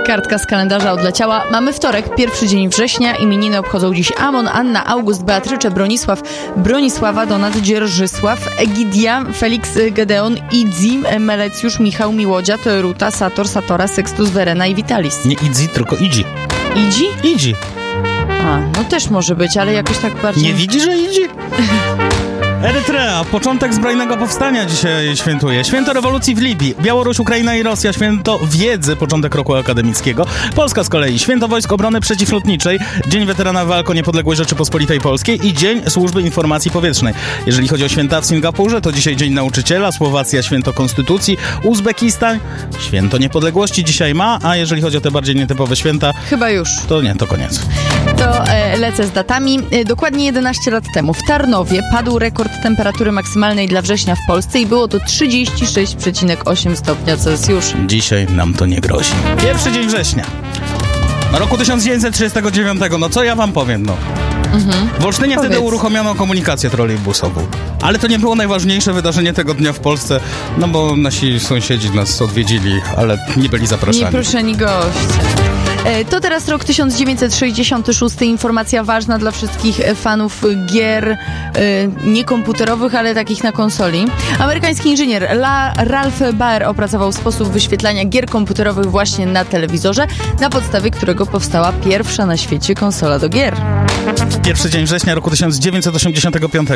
Kartka z kalendarza odleciała. Mamy wtorek, pierwszy dzień września. Imieniny obchodzą dziś Amon, Anna, August, Beatrycze, Bronisław, Bronisława, Donat, Dzierżysław, Egidia, Felix, Gedeon, Idzi, Melecjusz, Michał, Miłodzia, Toruta, Sator, Satora, Sextus, Werena i Vitalis. Nie Idzi, tylko Idzi. Idzi? Idzi. A, no też może być, ale jakoś tak bardziej... Nie widzi, że Idzi? Erytrea, początek zbrojnego powstania dzisiaj świętuje. Święto rewolucji w Libii. Białoruś, Ukraina i Rosja. Święto wiedzy, początek roku akademickiego. Polska z kolei. Święto Wojsk Obrony Przeciwlotniczej. Dzień weterana walk o niepodległość Rzeczypospolitej Polskiej i Dzień Służby Informacji Powietrznej. Jeżeli chodzi o święta w Singapurze, to dzisiaj Dzień Nauczyciela. Słowacja, Święto Konstytucji. Uzbekistan, Święto Niepodległości dzisiaj ma, a jeżeli chodzi o te bardziej nietypowe święta... Chyba już. To nie, to koniec. To lecę z datami. Dokładnie 11 lat temu w Tarnowie padł rekord temperatury maksymalnej dla września w Polsce i było to 36,8 stopnia Celsjusza. Dzisiaj nam to nie grozi. Pierwszy dzień września. Roku 1939. No co ja wam powiem, no. W Olsztynie wtedy uruchomiono komunikację trolejbusową. Ale to nie było najważniejsze wydarzenie tego dnia w Polsce, no bo nasi sąsiedzi nas odwiedzili, ale nie byli zapraszani. Nieproszeni goście. To teraz rok 1966. Informacja ważna dla wszystkich fanów gier nie komputerowych, ale takich na konsoli. Amerykański inżynier Ralph Baer opracował sposób wyświetlania gier komputerowych właśnie na telewizorze, na podstawie którego powstała pierwsza na świecie konsola do gier. Pierwszy dzień września roku 1985.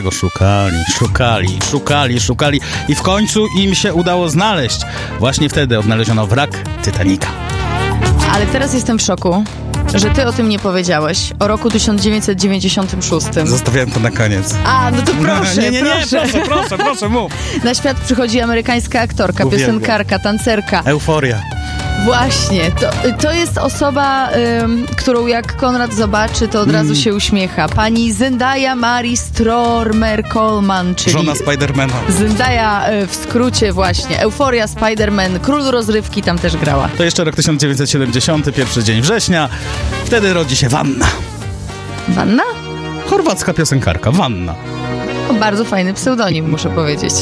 Szukali i w końcu im się udało znaleźć. Właśnie wtedy odnaleziono wrak Titanica. Ale teraz jestem w szoku, że ty o tym nie powiedziałeś. O roku 1996. Zostawiałem to na koniec. A, no to proszę, nie, proszę, mów. Na świat przychodzi amerykańska aktorka, piosenkarka, tancerka. Euforia. Właśnie, to jest osoba, którą jak Konrad zobaczy, to od razu się uśmiecha. Pani Zendaya Mary Stromer-Coleman, czyli... żona Spidermana. Zendaya w skrócie właśnie. Euforia, Spiderman, Król Rozrywki tam też grała. To jeszcze rok 1970, pierwszy dzień września. Wtedy rodzi się Wanna. Wanna? Chorwacka piosenkarka, Wanna. O, bardzo fajny pseudonim, muszę powiedzieć.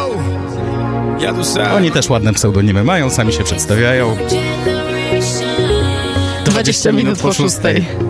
Oni też ładne pseudonimy mają, sami się przedstawiają. 20 minut po 6.